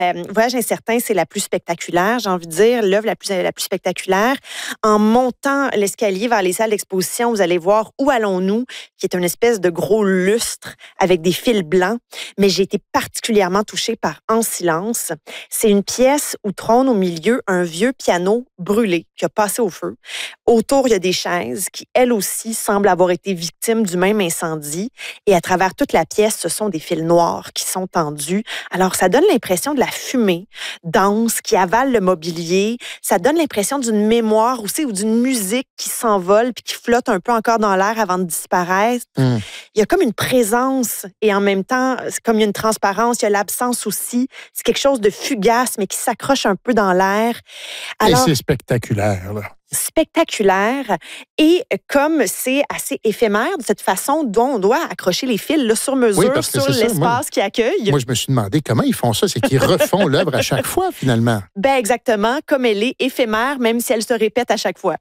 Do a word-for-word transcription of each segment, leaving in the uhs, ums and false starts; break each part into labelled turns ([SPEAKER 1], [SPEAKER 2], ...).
[SPEAKER 1] Euh, Voyage incertain, c'est la plus spectaculaire, j'ai envie de dire, l'œuvre la plus, la plus spectaculaire. En montant l'escalier vers les salles d'exposition, vous allez voir Où allons-nous, qui est une espèce de gros lustre avec des fils blancs. Mais j'ai été particulièrement touchée par En silence. C'est une pièce où trône au milieu un vieux piano brûlé qui a passé au feu. Autour, il y a des chaises qui, elles aussi, semblent avoir été victimes du même incendie. Et à travers toute la pièce, ce sont des fils noirs qui sont tendus. Alors, ça donne l'impression de la fumée dense qui avale le mobilier. Ça donne l'impression d'une mémoire aussi ou d'une musique qui s'envole puis qui flotte un peu encore dans l'air avant de disparaître. Mm. Il y a comme une présence et en même temps, comme il y a une transparence, il y a l'absence aussi. C'est quelque chose de fugace, mais qui s'accroche un peu dans l'air.
[SPEAKER 2] Alors, et c'est spectaculaire, là.
[SPEAKER 1] Spectaculaire. Et comme c'est assez éphémère de cette façon dont on doit accrocher les fils là, sur mesure, oui, sur l'espace qui accueille.
[SPEAKER 2] Moi, je me suis demandé comment ils font ça. C'est qu'ils refont l'œuvre à chaque fois, finalement.
[SPEAKER 1] Ben exactement, comme elle est éphémère, même si elle se répète à chaque fois.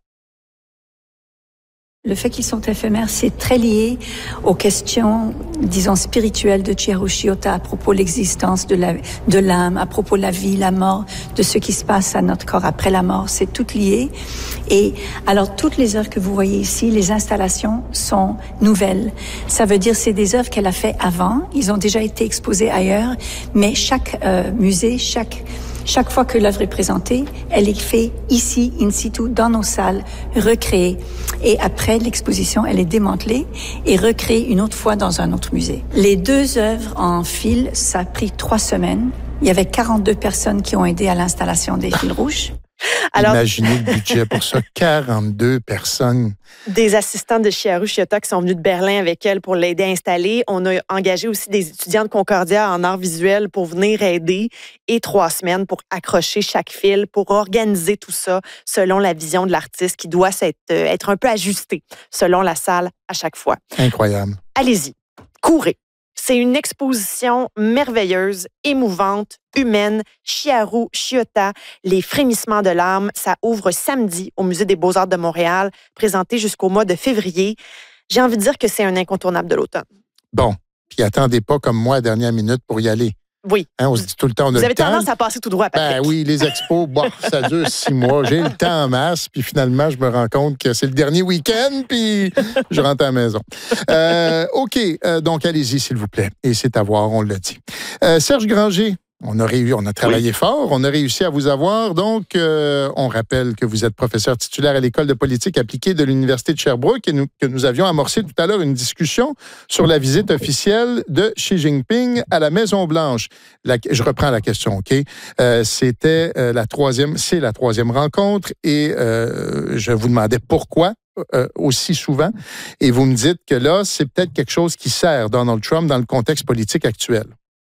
[SPEAKER 3] Le fait qu'ils sont éphémères, c'est très lié aux questions, disons, spirituelles de Chihiro Shiota à propos de l'existence de la, de l'âme, à propos de la vie, la mort, de ce qui se passe à notre corps après la mort. C'est tout lié. Et alors, toutes les œuvres que vous voyez ici, les installations sont nouvelles. Ça veut dire c'est des œuvres qu'elle a fait avant. Ils ont déjà été exposés ailleurs. Mais chaque euh, musée, chaque Chaque fois que l'œuvre est présentée, elle est faite ici, in situ, dans nos salles, recréée. Et après l'exposition, elle est démantelée et recréée une autre fois dans un autre musée. Les deux œuvres en fil, ça a pris trois semaines. Il y avait quarante-deux personnes qui ont aidé à l'installation des fils rouges.
[SPEAKER 2] Alors, imaginez le budget pour ça, quarante-deux personnes.
[SPEAKER 1] Des assistants de Chihiro Shiota qui sont venus de Berlin avec elle pour l'aider à installer. On a engagé aussi des étudiants de Concordia en arts visuels pour venir aider et trois semaines pour accrocher chaque fil, pour organiser tout ça selon la vision de l'artiste qui doit être, être un peu ajustée selon la salle à chaque fois.
[SPEAKER 2] Incroyable.
[SPEAKER 1] Allez-y, courez. C'est une exposition merveilleuse, émouvante, humaine. Chihiro Shiota, Les frémissements de l'âme. Ça ouvre samedi au Musée des Beaux-Arts de Montréal, présenté jusqu'au mois de février. J'ai envie de dire que c'est un incontournable de l'automne.
[SPEAKER 2] Bon, puis attendez pas comme moi à dernière minute pour y aller.
[SPEAKER 1] Oui.
[SPEAKER 2] Hein, on se dit tout le temps, on a
[SPEAKER 1] Vous
[SPEAKER 2] le
[SPEAKER 1] avez
[SPEAKER 2] temps.
[SPEAKER 1] tendance à passer tout droit, Patrick.
[SPEAKER 2] Ben oui, les expos, bon, ça dure six mois. J'ai le temps en masse, puis finalement, je me rends compte que c'est le dernier week-end, puis je rentre à la maison. Euh, OK, euh, donc allez-y, s'il vous plaît. Et c'est à voir, on l'a dit. Euh, Serge Granger. On a, réussi, on a travaillé oui. fort, on a réussi à vous avoir. Donc, euh, on rappelle que vous êtes professeur titulaire à l'École de politique appliquée de l'Université de Sherbrooke et nous, que nous avions amorcé tout à l'heure une discussion sur la visite officielle de Xi Jinping à la Maison-Blanche. La, je reprends la question, OK? Euh, c'était euh, la troisième, c'est la troisième rencontre et euh, je vous demandais pourquoi euh, aussi souvent. Et vous me dites que là, c'est peut-être quelque chose qui sert Donald Trump dans le contexte politique actuel.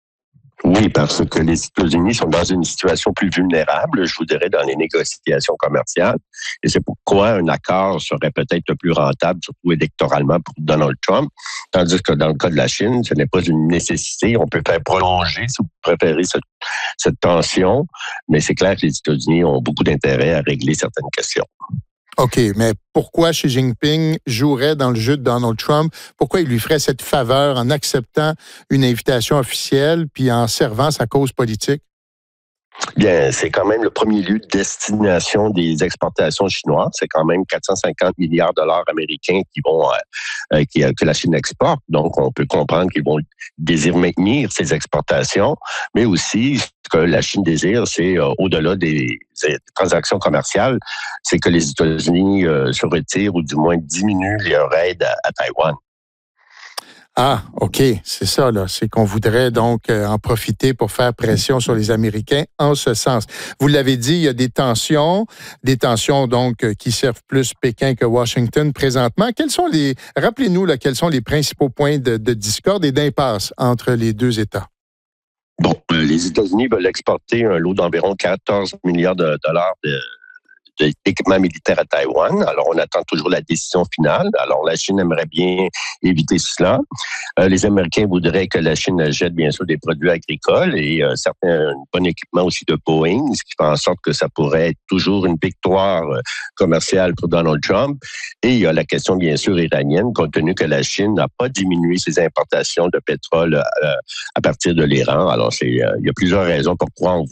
[SPEAKER 4] Oui, parce que les États-Unis sont dans une situation plus vulnérable, je vous dirais, dans les négociations commerciales. Et c'est pourquoi un accord serait peut-être le plus rentable, surtout électoralement, pour Donald Trump. Tandis que dans le cas de la Chine, ce n'est pas une nécessité. On peut faire prolonger, si vous préférez, cette, cette tension. Mais c'est clair que les États-Unis ont beaucoup d'intérêt à régler certaines questions.
[SPEAKER 2] OK, mais pourquoi Xi Jinping jouerait dans le jeu de Donald Trump? Pourquoi il lui ferait cette faveur en acceptant une invitation officielle puis en servant sa cause politique?
[SPEAKER 4] Bien, c'est quand même le premier lieu de destination des exportations chinoises. C'est quand même quatre cent cinquante milliards de dollars américains qui vont euh, qui, que la Chine exporte. Donc, on peut comprendre qu'ils vont désirer maintenir ces exportations, mais aussi ce que la Chine désire, c'est euh, au-delà des, des transactions commerciales, c'est que les États-Unis euh, se retirent ou du moins diminuent leur aide à, à Taïwan.
[SPEAKER 2] Ah, OK, c'est ça, là. C'est qu'on voudrait donc euh, en profiter pour faire pression sur les Américains en ce sens. Vous l'avez dit, il y a des tensions, des tensions donc euh, qui servent plus Pékin que Washington présentement. Quels sont les, rappelez-nous, là, quels sont les principaux points de, de discorde et d'impasse entre les deux États?
[SPEAKER 4] Bon, euh, les États-Unis veulent exporter un lot d'environ quatorze milliards de dollars de d'équipement militaire à Taïwan. Alors, on attend toujours la décision finale. Alors, la Chine aimerait bien éviter cela. Euh, les Américains voudraient que la Chine achète, bien sûr, des produits agricoles et euh, certains, un bon équipement aussi de Boeing, ce qui fait en sorte que ça pourrait être toujours une victoire euh, commerciale pour Donald Trump. Et il y a la question, bien sûr, iranienne, compte tenu que la Chine n'a pas diminué ses importations de pétrole euh, à partir de l'Iran. Alors, c'est, euh, il y a plusieurs raisons pour croire